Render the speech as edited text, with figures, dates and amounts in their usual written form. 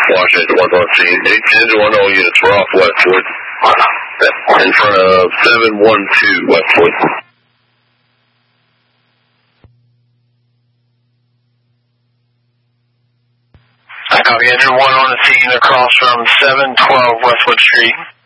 Washington 1 on scene. 810 to 10 units, we're off Westwood. In front of 712 Westwood. I copy, engine 1 on the scene across from 712 Westwood Street.